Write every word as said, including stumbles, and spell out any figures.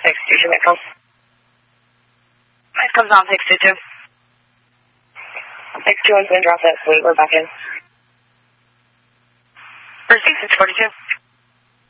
six two two, Mike comes. Mike comes on, six two two. six two one's been dropped at Sweet, we're back in. First six forty-two.